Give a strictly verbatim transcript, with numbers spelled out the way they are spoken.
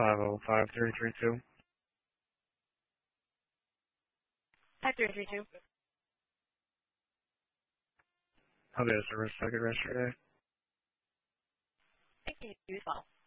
five oh five three three two. five three three two. I'll get a service. Have a good rest of your day. Thank you as well.